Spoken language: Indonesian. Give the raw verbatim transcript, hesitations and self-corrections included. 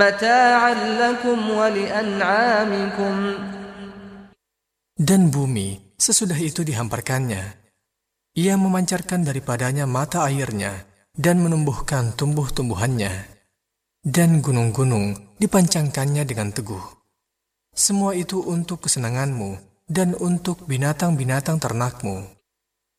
متاعا لكم ولأنعامكم. Dan bumi sesudah itu dihamparkannya. Ia memancarkan daripadanya mata airnya dan menumbuhkan tumbuh-tumbuhannya. Dan gunung-gunung dipancangkannya dengan teguh. Semua itu untuk kesenanganmu dan untuk binatang-binatang ternakmu.